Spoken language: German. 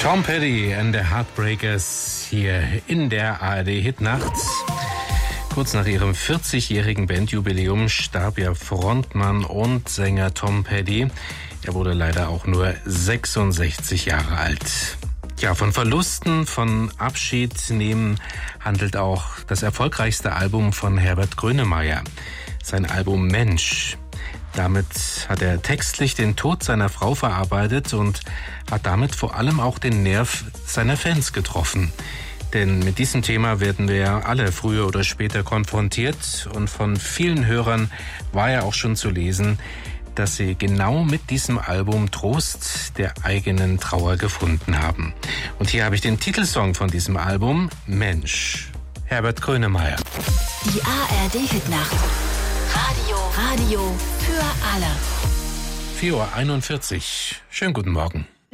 Tom Petty and the Heartbreakers hier in der ARD-Hitnacht. Kurz nach ihrem 40-jährigen Bandjubiläum starb ja Frontmann und Sänger Tom Petty. Er wurde leider auch nur 66 Jahre alt. Ja, von Verlusten, von Abschied nehmen handelt auch das erfolgreichste Album von Herbert Grönemeyer. Sein Album Mensch. Damit hat er textlich den Tod seiner Frau verarbeitet und hat damit vor allem auch den Nerv seiner Fans getroffen. Denn mit diesem Thema werden wir alle früher oder später konfrontiert. Und von vielen Hörern war ja auch schon zu lesen, dass sie genau mit diesem Album Trost der eigenen Trauer gefunden haben. Und hier habe ich den Titelsong von diesem Album, Mensch, Herbert Grönemeyer. Die ARD-Hitnacht. Radio für alle. 4:41 Uhr. Schönen guten Morgen.